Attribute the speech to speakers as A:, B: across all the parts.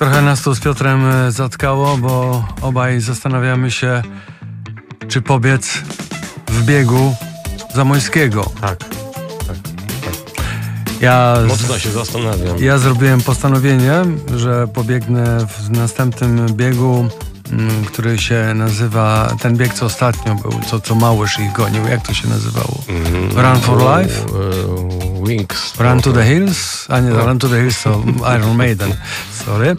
A: Trochę nas tu z Piotrem zatkało, bo obaj zastanawiamy się, czy pobiec w biegu Zamoyskiego.
B: Tak. Mocno się zastanawiam.
A: Ja zrobiłem postanowienie, że pobiegnę w następnym biegu, który się nazywa, ten bieg co ostatnio był, co Małysz ich gonił. Jak to się nazywało? Run for Life?
B: Wings.
A: Run to the Hills? A nie, Run to the Hills to Iron Maiden. Sorry.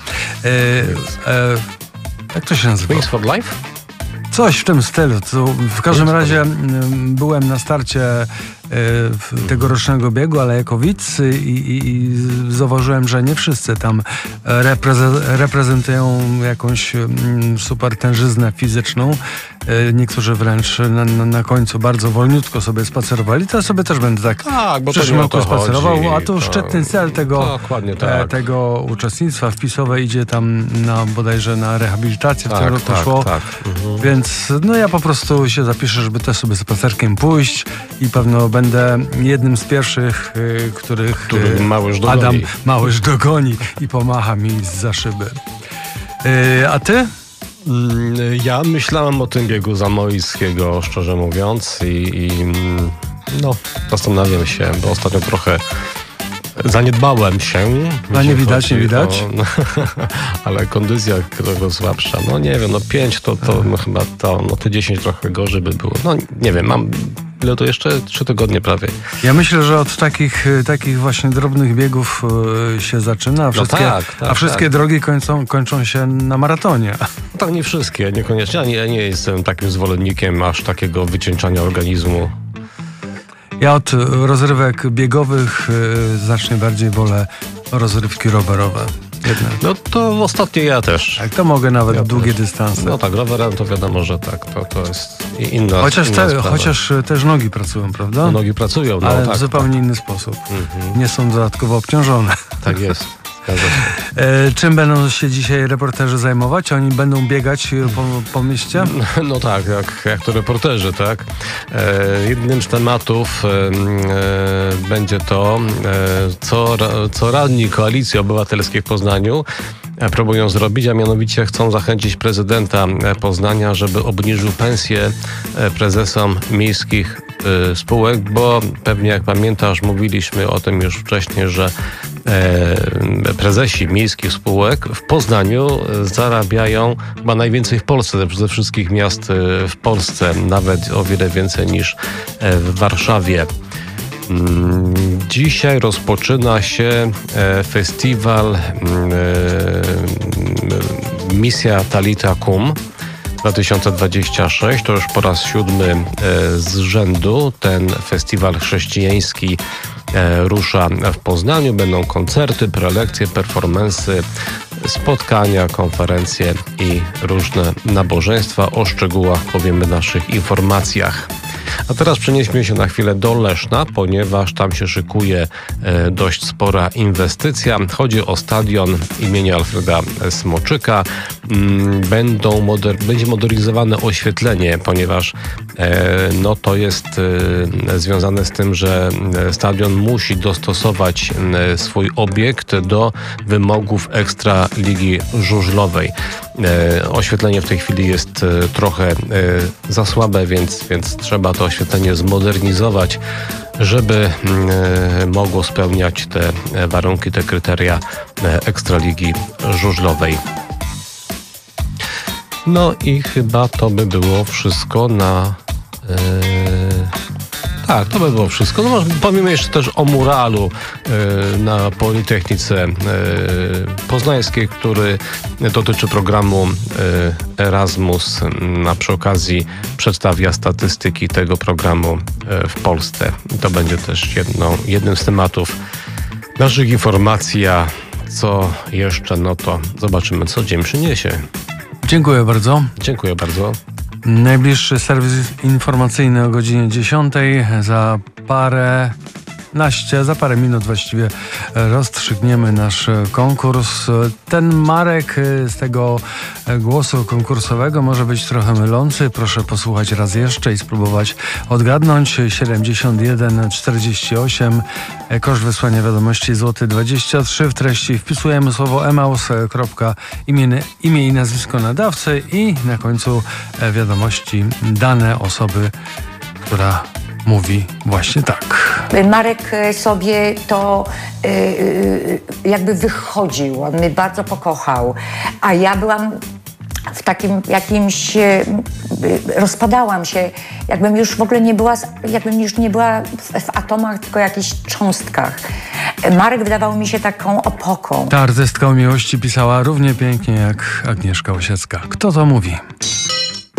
A: Jak to się nazywa?
B: Wings for Life?
A: Coś w tym stylu. W każdym razie byłem na starcie tegorocznego biegu, ale jako widz i zauważyłem, że nie wszyscy tam reprezentują jakąś super tężyznę fizyczną. Niektórzy wręcz na końcu bardzo wolniutko sobie spacerowali. To ja sobie też będę tak
B: bo
A: w przyszłym roku spacerował,
B: chodzi.
A: a to szczytny cel tego uczestnictwa wpisowe idzie tam bodajże na rehabilitację, w tym roku szło. Więc ja po prostu się zapiszę, żeby też sobie spacerkiem pójść i pewno będę jednym z pierwszych, których Adam Małysz dogoni i pomacha mi zza szyby. A ty?
B: Ja myślałem o tym biegu Zamoyskiego, szczerze mówiąc, i zastanawiam się, bo ostatnio trochę zaniedbałem się.
A: Nie widać.
B: Ale kondycja trochę słabsza. Nie wiem, 5 to chyba te 10 trochę gorzej by było. Nie wiem, mam ile to jeszcze? 3 tygodnie prawie.
A: Ja myślę, że od takich właśnie drobnych biegów się zaczyna, a wszystkie drogi kończą się na maratonie.
B: Tak, nie wszystkie, niekoniecznie. Ja nie jestem takim zwolennikiem aż takiego wycieńczania organizmu.
A: Ja od rozrywek biegowych znacznie bardziej wolę rozrywki rowerowe. Jednak.
B: To ostatnio ja też.
A: Tak, to mogę nawet długie dystanse.
B: Rowerem to wiadomo, że tak, to jest inna
A: Chociaż też nogi pracują, prawda?
B: Nogi pracują,
A: ale w zupełnie inny sposób. Nie są dodatkowo obciążone.
B: Tak jest.
A: Czym będą się dzisiaj reporterzy zajmować? Oni będą biegać po mieście?
B: Jak to reporterzy, tak? Jednym z tematów będzie to, co radni Koalicji Obywatelskiej w Poznaniu próbują zrobić, a mianowicie chcą zachęcić prezydenta Poznania, żeby obniżył pensję prezesom miejskich spółek, bo pewnie jak pamiętasz, mówiliśmy o tym już wcześniej, że prezesi miejskich spółek w Poznaniu zarabiają chyba najwięcej w Polsce, ze wszystkich miast w Polsce, nawet o wiele więcej niż w Warszawie. Dzisiaj rozpoczyna się festiwal Misja Talita Kum 2026. To już po raz 7 z rzędu ten festiwal chrześcijański rusza w Poznaniu. Będą koncerty, prelekcje, performansy, spotkania, konferencje i różne nabożeństwa. O szczegółach powiemy w naszych informacjach. A teraz przenieśmy się na chwilę do Leszna, ponieważ tam się szykuje dość spora inwestycja. Chodzi o stadion imienia Alfreda Smoczyka. Będzie modernizowane oświetlenie, ponieważ to jest związane z tym, że stadion musi dostosować swój obiekt do wymogów Ekstraligi Żużlowej. Oświetlenie w tej chwili jest trochę za słabe, więc trzeba to oświetlenie zmodernizować, żeby mogło spełniać te warunki, te kryteria Ekstraligi Żużlowej. I chyba to by było wszystko to by było wszystko. Powiemy jeszcze też o muralu na Politechnice Poznańskiej, który dotyczy programu Erasmus. Przy okazji przedstawia statystyki tego programu w Polsce. To będzie też jednym z tematów naszych informacji, a co jeszcze, to zobaczymy, co dzień przyniesie.
A: Dziękuję bardzo.
B: Dziękuję bardzo.
A: Najbliższy serwis informacyjny o godzinie 10. Za parę 15. Za parę minut właściwie rozstrzygniemy nasz konkurs. Ten Marek z tego głosu konkursowego może być trochę mylący. Proszę posłuchać raz jeszcze i spróbować odgadnąć. 7148. Koszt wysłania wiadomości złoty 23. W treści wpisujemy słowo Emaus, imię i nazwisko nadawcy i na końcu wiadomości dane osoby, która mówi właśnie tak.
C: Marek sobie to jakby wychodził, on mnie bardzo pokochał, a ja byłam w takim jakimś, rozpadałam się, jakbym już w ogóle nie była, w atomach, tylko jakichś cząstkach. Marek wydawał mi się taką opoką.
A: Ta artystka o miłości pisała równie pięknie jak Agnieszka Osiecka. Kto to mówi?